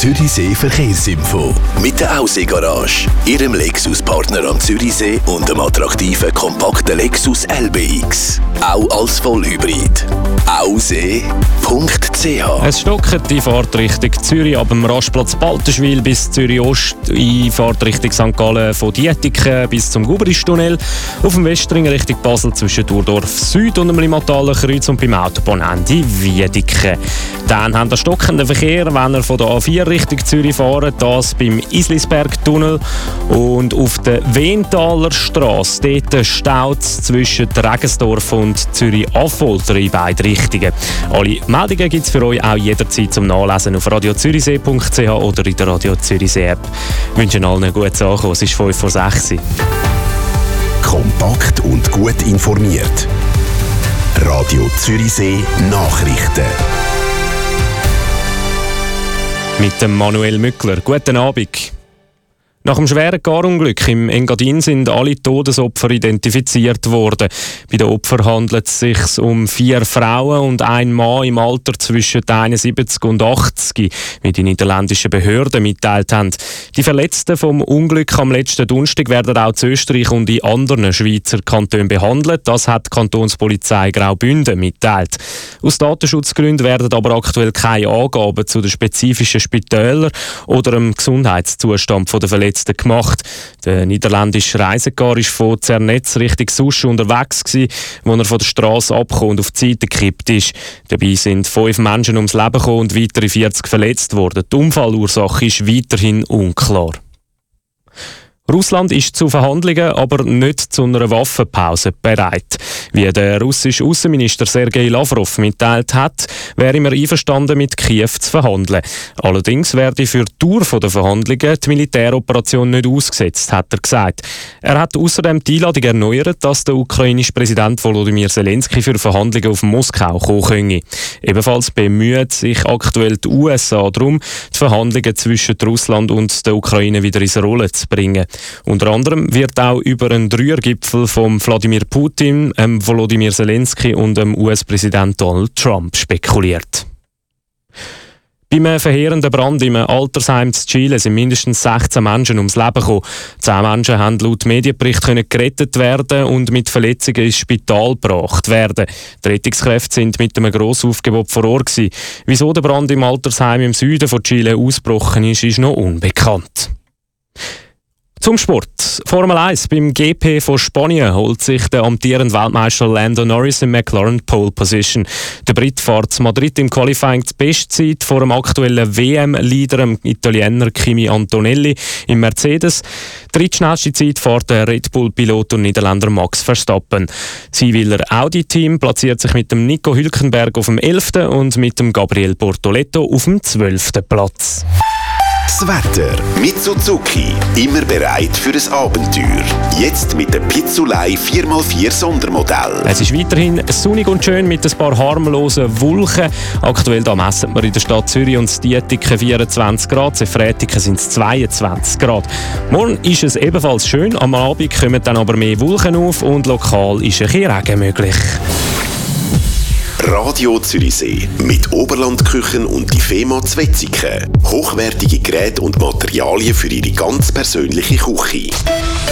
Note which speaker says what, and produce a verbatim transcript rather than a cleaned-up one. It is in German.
Speaker 1: Zürichsee Verkehrsinfo. Mit der Aussee Garage, Ihrem Lexus-Partner am Zürichsee und dem attraktiven, kompakten Lexus L B X. Auch als Vollhybrid. aussee punkt c h.
Speaker 2: Es stockt die Fahrtrichtung Zürich ab dem Rastplatz Baltenschwil bis Zürich Ost, in Fahrtrichtung Sankt Gallen von Dietiken bis zum Gubristunnel, auf dem Westring Richtung Basel zwischen Thurdorf Süd und dem Limataler Kreuz und beim Autobahnende Wiedeken. Dann haben wir stockenden Verkehr, wenn ihr von der A vier Richtung Zürich fahrt, das beim Islisberg-Tunnel und auf der Wentaler Straße. Dort staut es zwischen Regensdorf und Zürich-Affolter in beide Richtungen. Alle Meldungen gibt es für euch auch jederzeit zum Nachlesen auf radio zürichsee punkt c h oder in der Radio Zürichsee App. Wir wünschen allen ein gutes Ankommen. Es ist fünf vor sechs.
Speaker 1: Kompakt und gut informiert. Radio Zürichsee Nachrichten.
Speaker 2: Mit dem Manuel Mückler. Guten Abend. Nach dem schweren Garunglück im Engadin sind alle Todesopfer identifiziert worden. Bei den Opfern handelt es sich um vier Frauen und ein Mann im Alter zwischen einundsiebzig und achtzig, wie die niederländischen Behörden mitteilt haben. Die Verletzten vom Unglück am letzten Donnerstag werden auch in Österreich und in anderen Schweizer Kantonen behandelt. Das hat die Kantonspolizei Graubünden mitteilt. Aus Datenschutzgründen werden aber aktuell keine Angaben zu den spezifischen Spitälern oder dem Gesundheitszustand der Verletzten gemacht. Der niederländische Reisegar war von Zernetz Richtung Susch unterwegs, als er von der Straße abkam und auf die Seite gekippt ist. Dabei sind fünf Menschen ums Leben gekommen und weitere vierzig verletzt worden. Die Unfallursache ist weiterhin unklar. Russland ist zu Verhandlungen, aber nicht zu einer Waffenpause bereit. Wie der russische Außenminister Sergei Lavrov mitteilt hat, wäre er einverstanden, mit Kiew zu verhandeln. Allerdings werde für die Dauer der Verhandlungen die Militäroperation nicht ausgesetzt, hat er gesagt. Er hat außerdem die Einladung erneuert, dass der ukrainische Präsident Volodymyr Zelensky für Verhandlungen auf Moskau kommen könne. Ebenfalls bemüht sich aktuell die U S A darum, die Verhandlungen zwischen Russland und der Ukraine wieder ins Rollen zu bringen. Unter anderem wird auch über einen Dreiergipfel von Wladimir Putin, ähm, Volodymyr Zelensky und dem U S-Präsident Donald Trump spekuliert. Bei einem verheerenden Brand im Altersheim in Chile sind mindestens sechzehn Menschen ums Leben gekommen. Zehn Menschen haben laut Medienbericht können gerettet werden und mit Verletzungen ins Spital gebracht werden. Die Rettungskräfte sind mit einem Grossaufgebot vor Ort gewesen. Wieso der Brand im Altersheim im Süden von Chile ausgebrochen ist, ist noch unbekannt. Zum Sport. Formel eins. Beim G P von Spanien holt sich der amtierende Weltmeister Lando Norris im McLaren Pole Position. Der Brit fährt in Madrid im Qualifying die Bestzeit vor dem aktuellen W M-Leader, dem Italiener Kimi Antonelli, im Mercedes. Die drittschnellste Zeit fährt der Red Bull-Pilot und Niederländer Max Verstappen. Das Wieler Audi-Team platziert sich mit dem Nico Hülkenberg auf dem elften und mit dem Gabriel Bortoleto auf dem zwölften Platz.
Speaker 1: Das Wetter mit Suzuki. Immer bereit für ein Abenteuer. Jetzt mit dem Pizzolei vier mal vier Sondermodell.
Speaker 2: Es ist weiterhin sonnig und schön mit ein paar harmlosen Wolken. Aktuell da messen wir in der Stadt Zürich und Dietiken vierundzwanzig Grad, in Frätiken sind es zweiundzwanzig Grad. Morgen ist es ebenfalls schön, am Abend kommen dann aber mehr Wolken auf und lokal ist ein bisschen Regen möglich.
Speaker 1: Radio Zürichsee mit Oberlandküchen und die Fema Zwetzigen. Hochwertige Geräte und Materialien für Ihre ganz persönliche Küche.